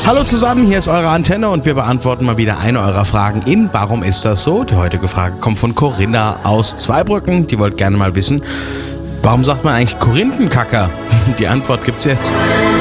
Hallo zusammen, hier ist eure Antenne und wir beantworten mal wieder eine eurer Fragen in Warum ist das so? Die heutige Frage kommt von Corinna aus Zweibrücken. Die wollte gerne mal wissen, warum sagt man eigentlich Korinthenkacker? Die Antwort gibt's jetzt.